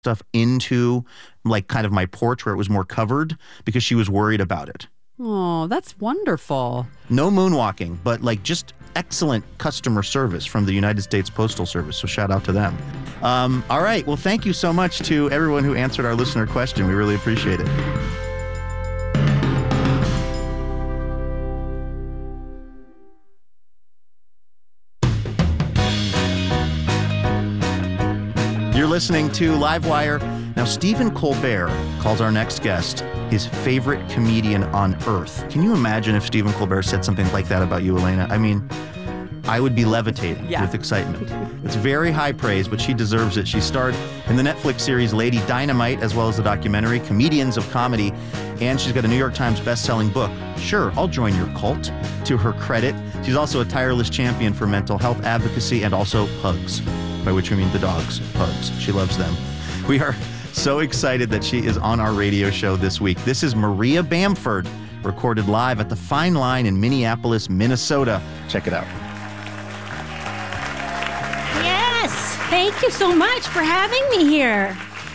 stuff into like kind of my porch where it was more covered because she was worried about it. Oh, that's wonderful. No moonwalking, but like just excellent customer service from the United States Postal Service. So shout out to them. All right. Well, thank you so much to everyone who answered our listener question. We really appreciate it. You're listening to Livewire. Now, Stephen Colbert calls our next guest his favorite comedian on earth. Can you imagine if Stephen Colbert said something like that about you, Elena? I mean, I would be levitating with excitement. It's very high praise, but she deserves it. She starred in the Netflix series Lady Dynamite, as well as the documentary Comedians of Comedy, and she's got a New York Times best-selling book. Sure, I'll join your cult. To her credit, she's also a tireless champion for mental health advocacy and also pugs, by which we mean the dogs, pugs. She loves them. We are so excited that she is on our radio show this week. This is Maria Bamford, recorded live at the Fine Line in Minneapolis, Minnesota. Check it out. Yes, thank you so much for having me here.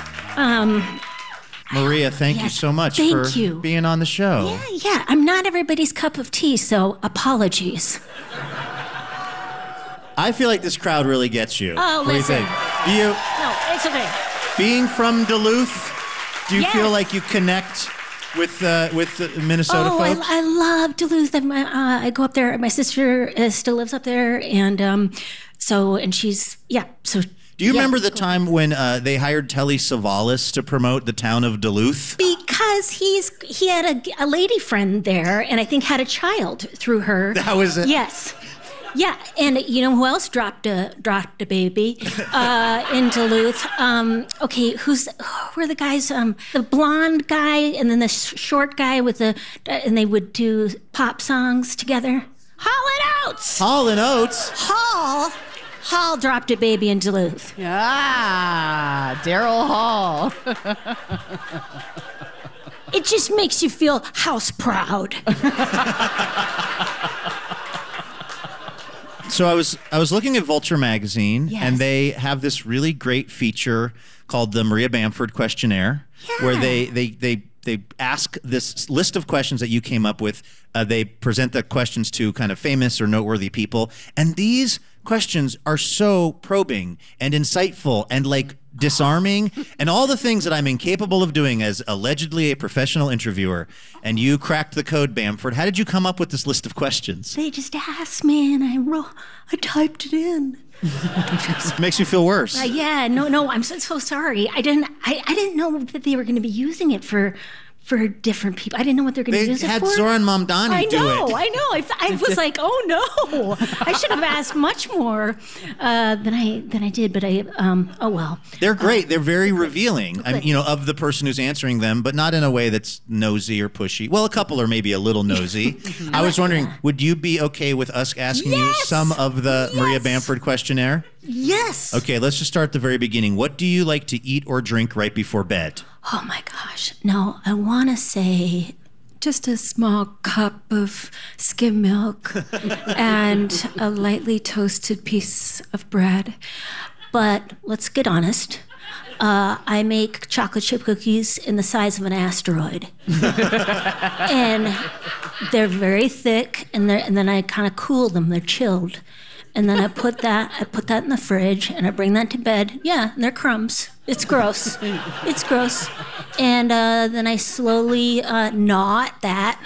Maria, thank you so much for being on the show. Yeah, I'm not everybody's cup of tea, so apologies. I feel like this crowd really gets you. Oh, what listen. do you think? No, it's okay. Being from Duluth, do you feel like you connect with the Minnesota folks? I love Duluth. I go up there. My sister still lives up there, and she's So. Do you remember the time when they hired Telly Savalas to promote the town of Duluth? Because he had a lady friend there, and I think had a child through her. That was it. Yes. Yeah, and you know who else dropped a baby in Duluth? Who are the guys? The blonde guy and then the short guy and they would do pop songs together. Hall & Oates. Hall & Oates. Hall dropped a baby in Duluth. Ah, Daryl Hall. It just makes you feel house proud. So I was looking at Vulture magazine, and they have this really great feature called the Maria Bamford Questionnaire, where they ask this list of questions that you came up with. They present the questions to kind of famous or noteworthy people, and these questions are so probing and insightful and like disarming and all the things that I'm incapable of doing as allegedly a professional interviewer. And you cracked the code, Bamford. How did you come up with this list of questions? They just asked me, and I typed it in. Makes you feel worse. No, I'm so sorry. I didn't know that they were going to be using it for different people. I didn't know what they're going to use it for. They had Zoran Mamdani do it. I know. I was like, oh no. I should have asked much more than I did, but oh well. They're great. They're very revealing, of the person who's answering them, but not in a way that's nosy or pushy. Well, a couple are maybe a little nosy. I was wondering, would you be okay with us asking you some of the Maria Bamford questionnaire? Yes. Okay, let's just start at the very beginning. What do you like to eat or drink right before bed? Oh my gosh. No, I want to say just a small cup of skim milk and a lightly toasted piece of bread. But let's get honest. I make chocolate chip cookies in the size of an asteroid. And they're very thick, and then I kind of cool them. They're chilled. And then I put that in the fridge, and I bring that to bed. Yeah, and they're crumbs. It's gross. It's gross. And then I slowly gnaw at that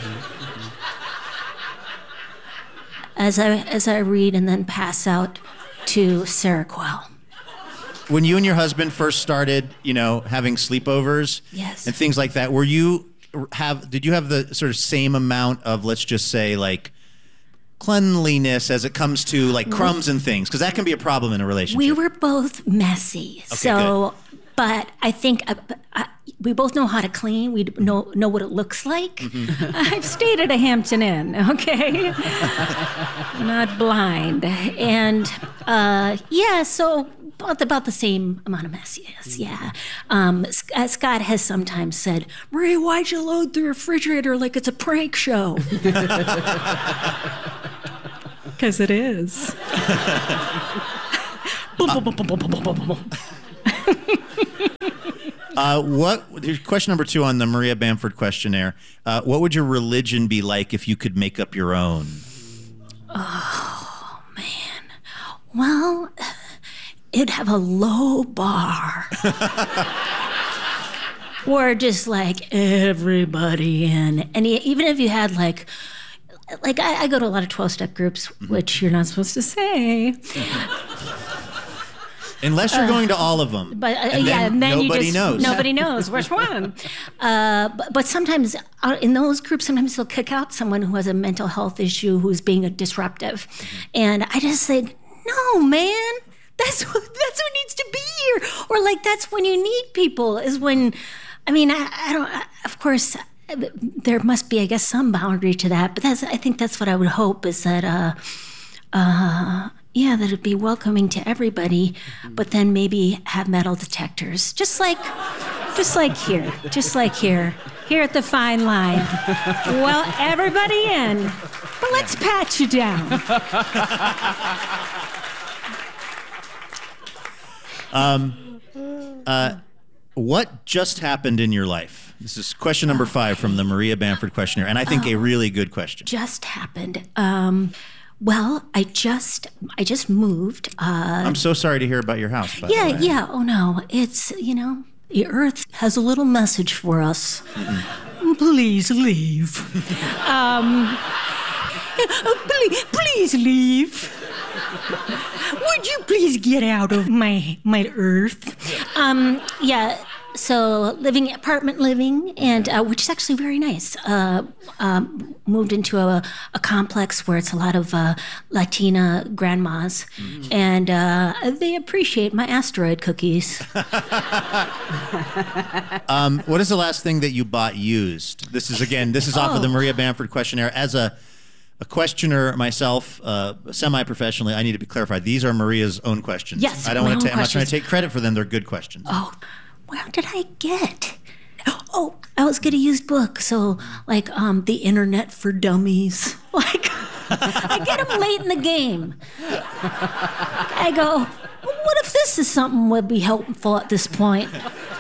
as I read, and then pass out to Seroquel. When you and your husband first started, having sleepovers and things like that, did you have the sort of same amount of, let's just say, like, cleanliness as it comes to like crumbs and things, because that can be a problem in a relationship? We were both messy, good. But I think we both know how to clean. We know what it looks like. Mm-hmm. I've stayed at a Hampton Inn, okay? Not blind. And so about the same amount of messiness, yeah. Scott has sometimes said, Maria, why'd you load the refrigerator like it's a prank show? Because it is. Here's question number 2 on the Maria Bamford questionnaire. What would your religion be like if you could make up your own? Oh, man. Well, it'd have a low bar. Or just like everybody in. And even if you had like I go to a lot of 12-step groups, which you're not supposed to say. Unless you're going to all of them. But and then nobody knows. Nobody knows which one. But sometimes in those groups, sometimes they'll kick out someone who has a mental health issue who's being disruptive. And I just say, no, man, that's what needs to be here. Or like that's when you need people is when, I mean, I don't, of course, there must be, I guess, some boundary to that. But I think that's what I would hope is that, that it'd be welcoming to everybody, but then maybe have metal detectors, just like here at the Fine Line. Well, everybody in, but let's pat you down. What just happened in your life? This is question number 5 from the Maria Bamford questionnaire, and I think a really good question. Just happened. Well, I just moved. I'm so sorry to hear about your house, by the way. Yeah. Oh no, it's the Earth has a little message for us. Please leave. Please leave. Would you please get out of my Earth? So apartment living, and which is actually very nice. Moved into a complex where it's a lot of Latina grandmas, and they appreciate my asteroid cookies. What is the last thing that you bought used? This is off of the Maria Bamford questionnaire. As a questioner myself, semi-professionally, I need to be clarified. These are Maria's own questions. Yes, I'm not trying to take credit for them. They're good questions. Oh. Where did I get? Oh, I was going to use books. So, like, the Internet for Dummies. Like, I get them late in the game. I go, well, what if this is something would be helpful at this point?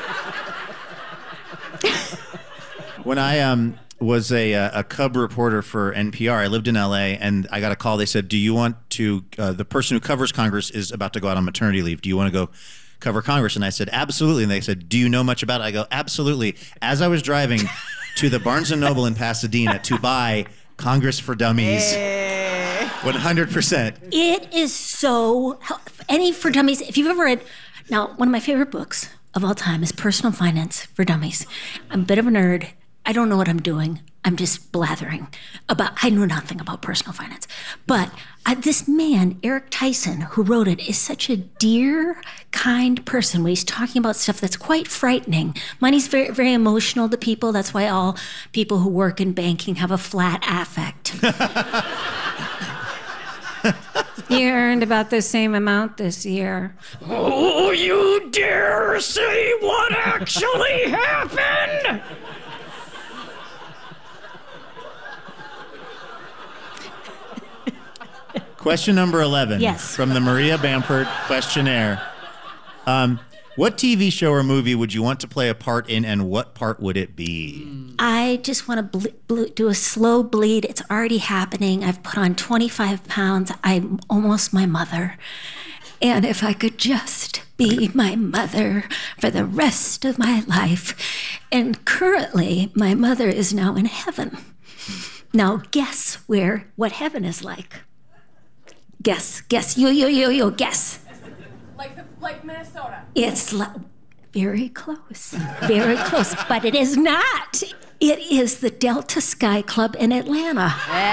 When I was a cub reporter for NPR, I lived in LA, and I got a call. They said, do you want to, the person who covers Congress is about to go out on maternity leave. Do you want to go cover Congress? And I said, absolutely. And they said, do you know much about it? I go, absolutely. As I was driving to the Barnes & Noble in Pasadena to buy Congress for Dummies, 100%. It is so, any for Dummies, if you've ever read, now, one of my favorite books of all time is Personal Finance for Dummies. I'm a bit of a nerd. I don't know what I'm doing. I'm just blathering I know nothing about personal finance. But this man, Eric Tyson, who wrote it, is such a dear, kind person when he's talking about stuff that's quite frightening. Money's very, very emotional to people. That's why all people who work in banking have a flat affect. You earned about the same amount this year. Oh, you dare say what actually happened? Question number 11 yes. from the Maria Bamford questionnaire. What TV show or movie would you want to play a part in, and what part would it be? I just want to do a slow bleed. It's already happening. I've put on 25 pounds. I'm almost my mother. And if I could just be my mother for the rest of my life. And currently, my mother is now in heaven. Now, guess what heaven is like. Guess. You guess. Like Minnesota. It's very close. Very close. But it is not. It is the Delta Sky Club in Atlanta.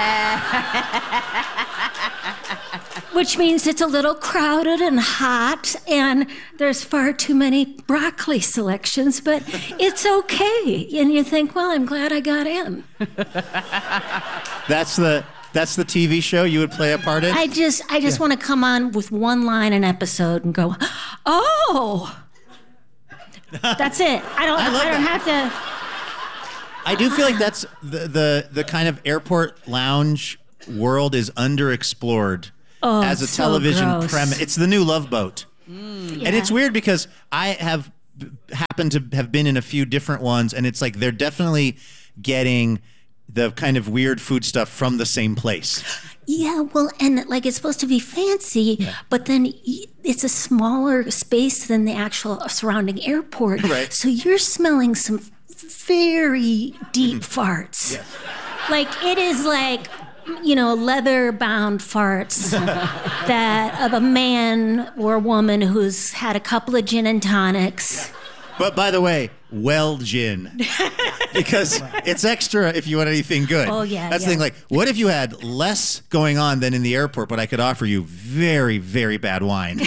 Which means it's a little crowded and hot, and there's far too many broccoli selections, but it's okay. And you think, well, I'm glad I got in. That's the TV show you would play a part in? I just want to come on with one line an episode and go, oh. That's it. I don't have to. I do feel like that's the kind of airport lounge world is underexplored as a television premise. It's the new Love Boat. And it's weird because I have happen to have been in a few different ones, and it's like they're definitely getting the kind of weird food stuff from the same place. Yeah, well, and like it's supposed to be fancy, but then it's a smaller space than the actual surrounding airport. Right. So you're smelling some very deep farts. Yes. Like it is like, leather-bound farts that of a man or a woman who's had a couple of gin and tonics. But by the way, well gin. Because it's extra if you want anything good. Oh, yeah. That's the thing. Like, what if you had less going on than in the airport, but I could offer you very, very bad wine?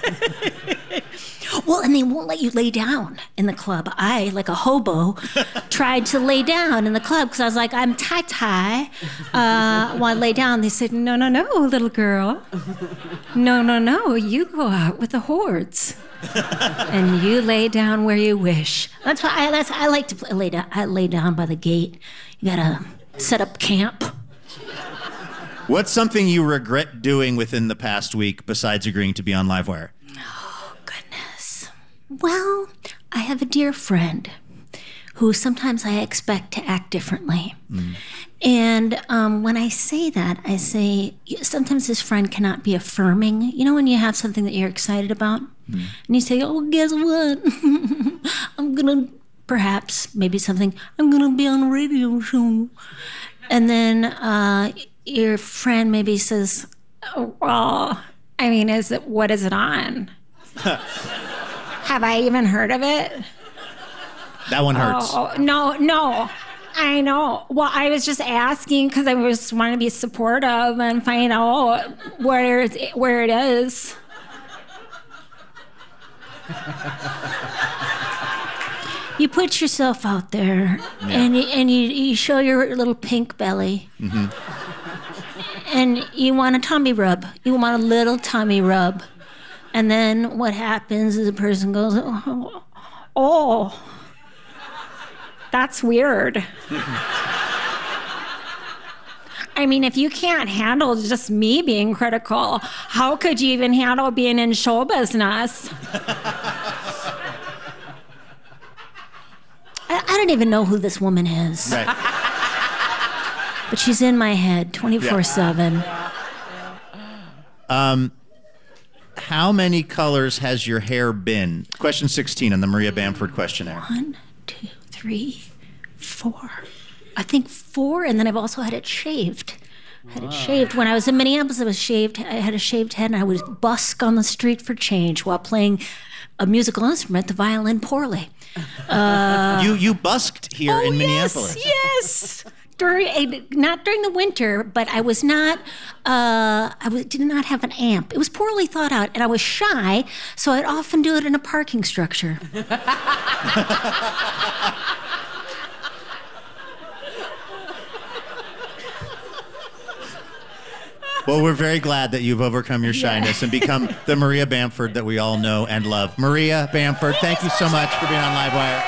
Well, and they won't let you lay down in the club. I, like a hobo, tried to lay down in the club because I was like, I'm tie-tie. Want to lay down? They said, no, little girl. No, you go out with the hordes. And you lay down where you wish. That's why I like to lay down. I lay down by the gate. You gotta set up camp. What's something you regret doing within the past week besides agreeing to be on Livewire? Oh, goodness. Well, I have a dear friend who sometimes I expect to act differently. And when I say that, I say sometimes this friend cannot be affirming. You know when you have something that you're excited about? And you say, oh, guess what? I'm going to, perhaps, maybe something, I'm going to be on a radio show. And then your friend maybe says, what is it on? Have I even heard of it? That one hurts. Oh, no. I know. Well, I was just asking because I just want to be supportive and find out where it is. You put yourself out there, and you show your little pink belly, and you want a tummy rub. You want a little tummy rub, and then what happens is the person goes, "Oh, that's weird." I mean, if you can't handle just me being critical, how could you even handle being in show business? I don't even know who this woman is. Right. But she's in my head 24/7. How many colors has your hair been? Question 16 on the Maria Bamford questionnaire. 1, 2, 3, 4. I think 4, and then I've also had it shaved. Had it shaved. When I was in Minneapolis, I had a shaved head, and I would busk on the street for change while playing a musical instrument, the violin, poorly. You busked here in Minneapolis. Yes. Not during the winter, but I was not. Did not have an amp. It was poorly thought out, and I was shy, so I'd often do it in a parking structure. Well, we're very glad that you've overcome your shyness and become the Maria Bamford that we all know and love. Maria Bamford, thank you so much for being on Livewire.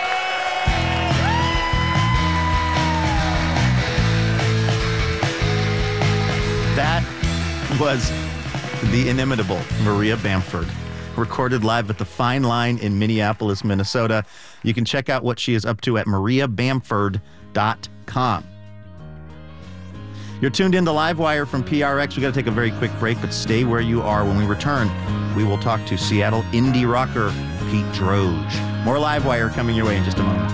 That was the inimitable Maria Bamford, recorded live at the Fine Line in Minneapolis, Minnesota. You can check out what she is up to at mariabamford.com. You're tuned in to Livewire from PRX. We got to take a very quick break, but stay where you are. When we return, we will talk to Seattle indie rocker Pete Droge. More Livewire coming your way in just a moment.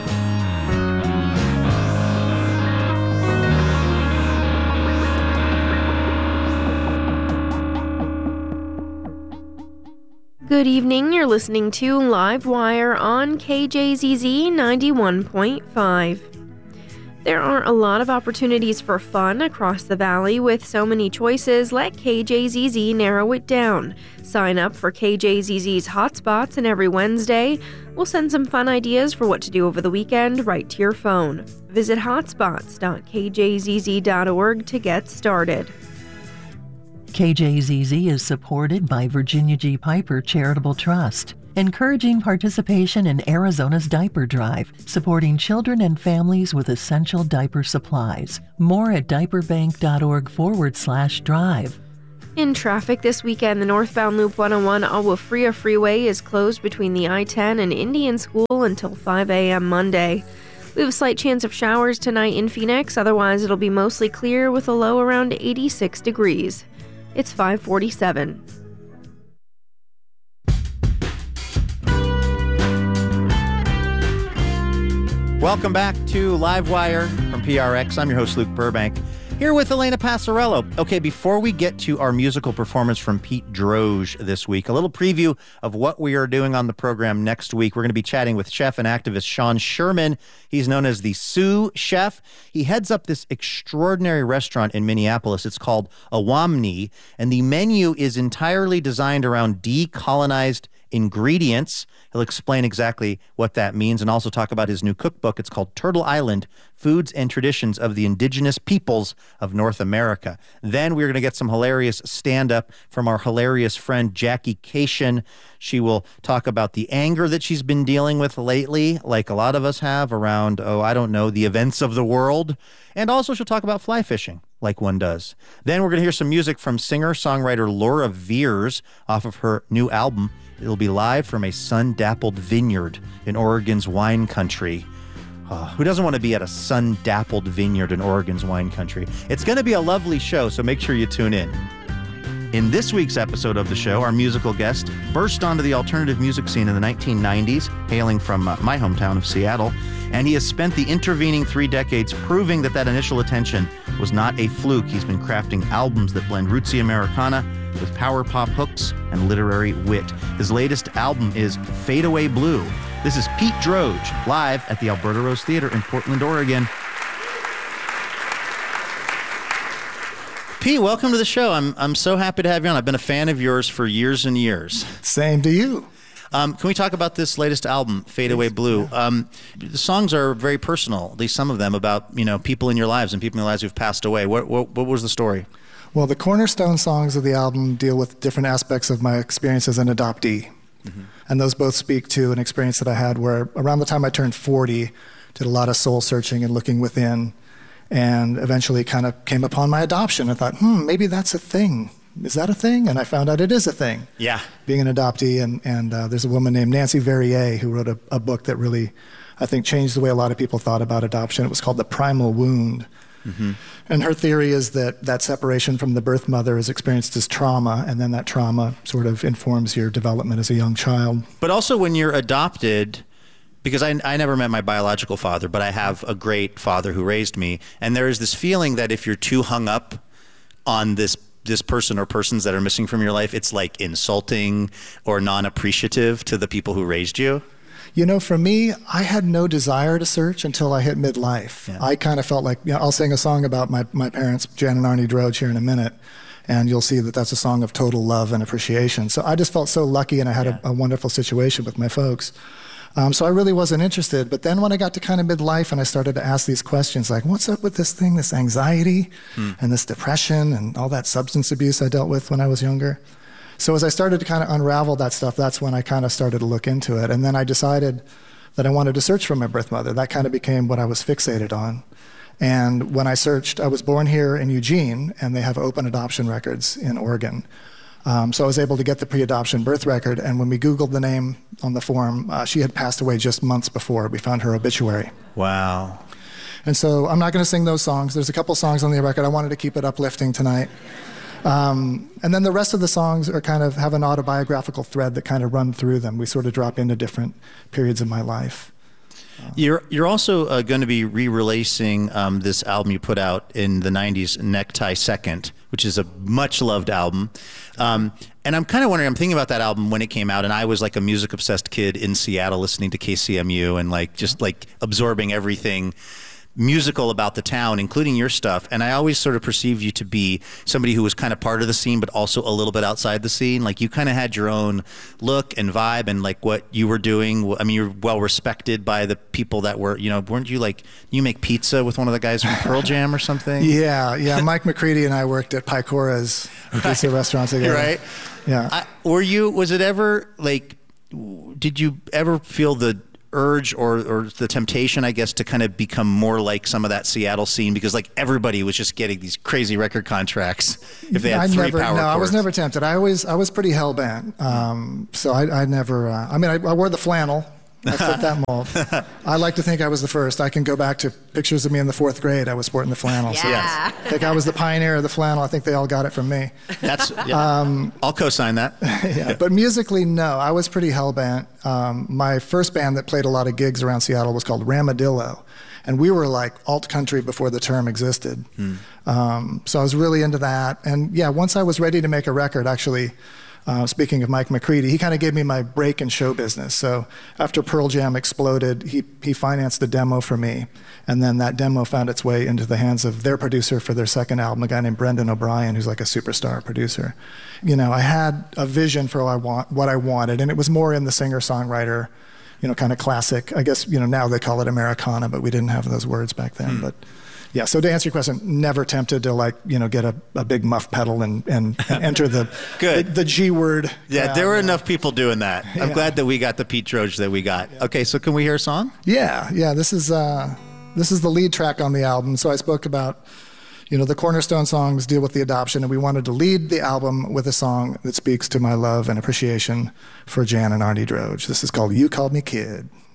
Good evening. You're listening to Livewire on KJZZ 91.5. There are a lot of opportunities for fun across the valley. With so many choices, let KJZZ narrow it down. Sign up for KJZZ's Hotspots, and every Wednesday, we'll send some fun ideas for what to do over the weekend right to your phone. Visit hotspots.kjzz.org to get started. KJZZ is supported by Virginia G. Piper Charitable Trust, encouraging participation in Arizona's diaper drive, supporting children and families with essential diaper supplies. More at diaperbank.org/drive. In traffic this weekend, the northbound Loop 101 Agua Fria Freeway is closed between the I-10 and Indian School until 5 a.m. Monday. We have a slight chance of showers tonight in Phoenix, otherwise it'll be mostly clear with a low around 86 degrees. It's 5:47. Welcome back to Livewire from PRX. I'm your host, Luke Burbank, here with Elena Passarello. Okay, before we get to our musical performance from Pete Droge this week, a little preview of what we are doing on the program next week. We're going to be chatting with chef and activist Sean Sherman. He's known as the Sioux Chef. He heads up this extraordinary restaurant in Minneapolis. It's called Awamni, and the menu is entirely designed around decolonized ingredients. He'll explain exactly what that means and also talk about his new cookbook. It's called Turtle Island, Foods and Traditions of the Indigenous Peoples of North America. Then we're going to get some hilarious stand-up from our hilarious friend Jackie Cation. She will talk about the anger that she's been dealing with lately, like a lot of us have, around, the events of the world. And also she'll talk about fly fishing, like one does. Then we're going to hear some music from singer-songwriter Laura Veers off of her new album. It'll be live from a sun-dappled vineyard in Oregon's wine country. Who doesn't want to be at a sun-dappled vineyard in Oregon's wine country? It's going to be a lovely show, so make sure you tune in. In this week's episode of the show, our musical guest burst onto the alternative music scene in the 1990s, hailing from my hometown of Seattle, and he has spent the intervening 3 decades proving that initial attention was not a fluke. He's been crafting albums that blend rootsy Americana with power pop hooks and literary wit. His latest album is Fade Away Blue. This is Pete Droge, live at the Alberta Rose Theater in Portland, Oregon. Pete, welcome to the show. I'm so happy to have you on. I've been a fan of yours for years and years. Same to you. Can we talk about this latest album, Fade Away Blue? The songs are very personal, at least some of them, about people in your lives and people in your lives who've passed away. What was the story? Well, the cornerstone songs of the album deal with different aspects of my experience as an adoptee. Mm-hmm. And those both speak to an experience that I had where around the time I turned 40, did a lot of soul searching and looking within, and eventually kind of came upon my adoption. I thought, maybe that's a thing. Is that a thing? And I found out it is a thing. Yeah. Being an adoptee, and there's a woman named Nancy Verrier who wrote a book that really, I think, changed the way a lot of people thought about adoption. It was called The Primal Wound. Mm-hmm. And her theory is that separation from the birth mother is experienced as trauma, and then that trauma sort of informs your development as a young child. But also when you're adopted, because I never met my biological father, but I have a great father who raised me, and there is this feeling that if you're too hung up on this person or persons that are missing from your life, it's like insulting or non-appreciative to the people who raised you. For me, I had no desire to search until I hit midlife. Yeah. I kind of felt like, I'll sing a song about my parents, Jan and Arnie Droge, here in a minute, and you'll see that that's a song of total love and appreciation. So I just felt so lucky, and I had a wonderful situation with my folks. So I really wasn't interested. But then when I got to kind of midlife and I started to ask these questions like, what's up with this thing, this anxiety and this depression and all that substance abuse I dealt with when I was younger? So as I started to kind of unravel that stuff, that's when I kind of started to look into it. And then I decided that I wanted to search for my birth mother. That kind of became what I was fixated on. And when I searched, I was born here in Eugene, and they have open adoption records in Oregon. So I was able to get the pre-adoption birth record, and when we Googled the name on the form, she had passed away just months before. We found her obituary. Wow. And so I'm not going to sing those songs. There's a couple songs on the record. I wanted to keep it uplifting tonight. And then the rest of the songs are kind of have an autobiographical thread that kind of run through them. We sort of drop into different periods of my life. You're also going to be re-releasing this album you put out in the 90s, Necktie Second, which is a much-loved album. And I'm kind of wondering, I'm thinking about that album when it came out, and I was like a music-obsessed kid in Seattle listening to KCMU and just absorbing everything musical about the town, including your stuff. And I always sort of perceived you to be somebody who was kind of part of the scene, but also a little bit outside the scene. Like you kind of had your own look and vibe and like what you were doing. I mean, you're well respected by the people that were, weren't you you make pizza with one of the guys from Pearl Jam or something? Yeah. Mike McCready and I worked at Pycora's pizza restaurant together. Right? Yeah. Was it ever did you ever feel the urge or the temptation, I guess, to kind of become more like some of that Seattle scene? Because like everybody was just getting these crazy record contracts if they had three power chords. I was never tempted. I was pretty hell bent. So I never. I wore the flannel. I fit that mold. I like to think I was the first. I can go back to pictures of me in the 4th grade. I was sporting the flannel. Yeah. So I think I was the pioneer of the flannel. I think they all got it from me. I'll co-sign that. Yeah, but musically, no. I was pretty hell-bent. My first band that played a lot of gigs around Seattle was called Ramadillo. And we were like alt country before the term existed. So I was really into that. And yeah, once I was ready to make a record, actually, speaking of Mike McCready, he kind of gave me my break in show business. So after Pearl Jam exploded, he financed a demo for me. And then that demo found its way into the hands of their producer for their second album, a guy named Brendan O'Brien, who's like a superstar producer. You know, I had a vision for what I wanted, and it was more in the singer-songwriter, you know, kind of classic. I guess, you know, now they call it Americana, but we didn't have those words back then. But yeah, so to answer your question, never tempted to like, you know, get a big muff pedal and enter the G word. Yeah, there were enough people doing that. I'm glad that we got the Pete Droge that we got. Okay, so can we hear a song? Yeah. This is the lead track on the album. So I spoke about, you know, the cornerstone songs deal with the adoption, and we wanted to lead the album with a song that speaks to my love and appreciation for Jan and Arnie Droge. This is called You Called Me Kid.